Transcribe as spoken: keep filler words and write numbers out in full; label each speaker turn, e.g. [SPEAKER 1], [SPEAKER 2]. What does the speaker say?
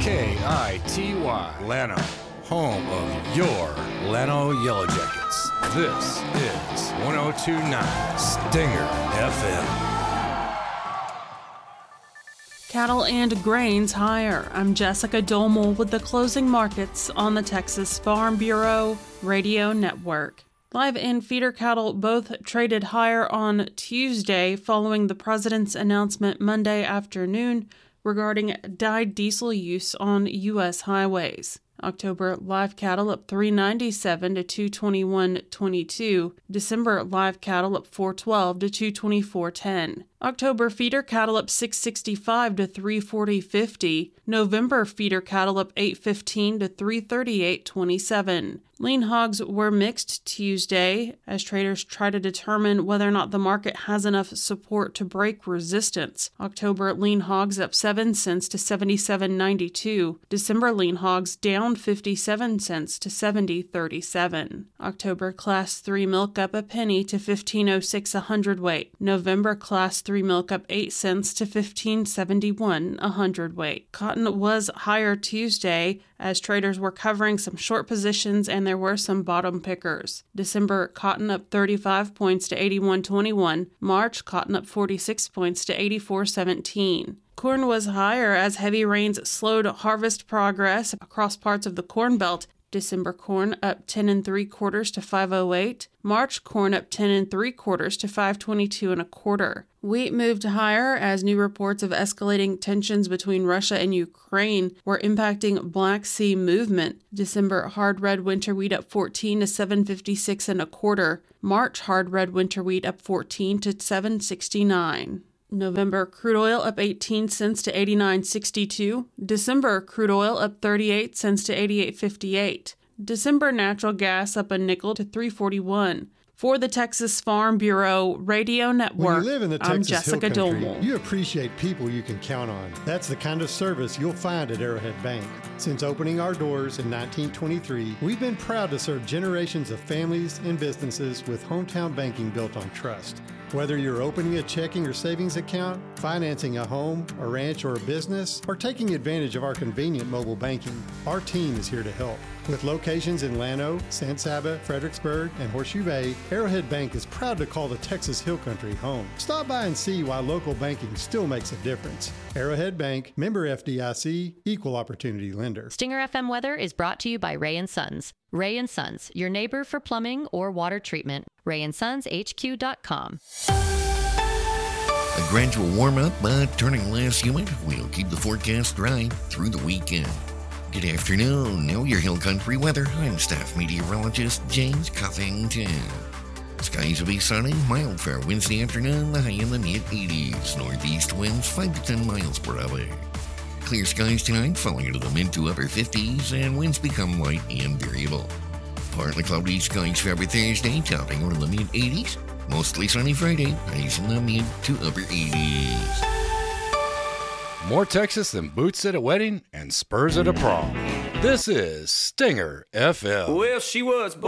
[SPEAKER 1] K I T Y, Llano, home of your Llano Yellow Jackets. This is one oh two point nine Stinger F M.
[SPEAKER 2] Cattle and grains higher. I'm Jessica Domel with the closing markets on the Texas Farm Bureau Radio Network. Live and feeder cattle both traded higher on Tuesday following the president's announcement Monday afternoon regarding dyed diesel use on U S highways. October live cattle up three ninety-seven to two twenty-one twenty-two. December live cattle up four twelve to two twenty-four ten. October feeder cattle up six sixty-five to three forty fifty. November feeder cattle up eight fifteen to three thirty-eight twenty-seven. Lean hogs were mixed Tuesday as traders try to determine whether or not the market has enough support to break resistance. October lean hogs up seven cents to seventy-seven ninety-two. December lean hogs down fifty-seven cents to seventy thirty-seven. October class three milk up a penny to fifteen oh six a hundredweight. November class three milk up eight cents to fifteen seventy-one a hundredweight. Cotton was higher Tuesday as traders were covering some short positions and there were some bottom pickers. December cotton up thirty-five points to eighty-one twenty-one. March cotton up forty-six points to eighty-four seventeen. Corn was higher as heavy rains slowed harvest progress across parts of the Corn Belt. December corn up ten and three quarters to five oh eight. March corn up ten and three quarters to five twenty-two and a quarter. Wheat moved higher as new reports of escalating tensions between Russia and Ukraine were impacting Black Sea movement. December hard red winter wheat up fourteen to seven fifty-six and a quarter. March hard red winter wheat up fourteen to seven sixty-nine. November crude oil up eighteen cents to eighty-nine sixty-two. December crude oil up thirty-eight cents to eighty-eight fifty-eight. December natural gas up a nickel to three forty-one. For the Texas Farm Bureau Radio Network,
[SPEAKER 3] when you live in the Texas
[SPEAKER 2] I'm Jessica
[SPEAKER 3] Hill Country,
[SPEAKER 2] Domel.
[SPEAKER 3] You appreciate people you can count on. That's the kind of service you'll find at Arrowhead Bank. Since opening our doors in nineteen twenty-three, we've been proud to serve generations of families and businesses with hometown banking built on trust. Whether you're opening a checking or savings account, financing a home, a ranch, or a business, or taking advantage of our convenient mobile banking, our team is here to help. With locations in Llano, San Saba, Fredericksburg, and Horseshoe Bay, Arrowhead Bank is proud to call the Texas Hill Country home. Stop by and see why local banking still makes a difference. Arrowhead Bank, member F D I C, equal opportunity lender.
[SPEAKER 4] Stinger F M weather is brought to you by Ray and Sons. Ray and Sons, your neighbor for plumbing or water treatment. ray and sons h q dot com.
[SPEAKER 5] A gradual warm-up, but turning less humid will keep the forecast dry through the weekend. Good afternoon. Know your Hill Country weather. I'm staff meteorologist James Cuffington. Skies will be sunny, mild for Wednesday afternoon, the high in the mid-eighties. Northeast winds five to ten miles per hour. Clear skies tonight, falling into the mid to upper fifties, and winds become light and variable. Partly cloudy skies for every Thursday, topping over the mid-eighties. Mostly sunny Friday, highs in the mid to upper eighties.
[SPEAKER 1] More Texas than boots at a wedding and spurs at a prom. This is Stinger F M.
[SPEAKER 6] Well, she was born